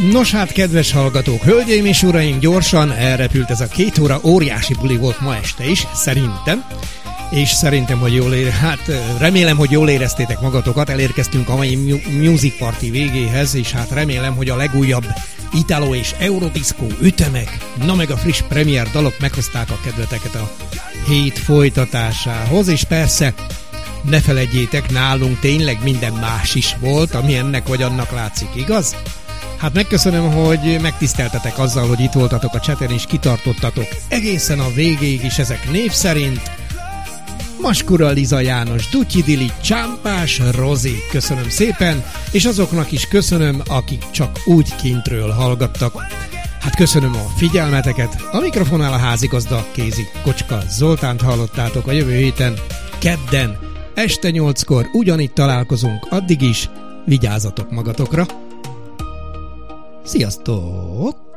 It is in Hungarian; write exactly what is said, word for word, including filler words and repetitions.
Nos hát, kedves hallgatók, hölgyeim és uraim, gyorsan elrepült ez a két óra, óriási buli volt ma este is, szerintem. És szerintem, hogy jól ére, hát remélem, hogy jól éreztétek magatokat, elérkeztünk a mai Music Party végéhez, és hát remélem, hogy a legújabb Italo és Eurodisco ütemek, na meg a friss premier dalok meghozták a kedveteket a hét folytatásához, és persze ne feledjétek, nálunk tényleg minden más is volt, ami ennek vagy annak látszik, igaz? Hát megköszönöm, hogy megtiszteltetek azzal, hogy itt voltatok a chaten és kitartottatok egészen a végéig is ezek név szerint. Maskura Liza János, Dutyi Dili, Csámpás Rozi, köszönöm szépen, és azoknak is köszönöm, akik csak úgy kintről hallgattak. Hát köszönöm a figyelmeteket, a mikrofonnál a házigazda Kézi Kocska Zoltánt hallottátok. A jövő héten, kedden, este nyolckor ugyanitt találkozunk, addig is vigyázzatok magatokra. Sziasztok!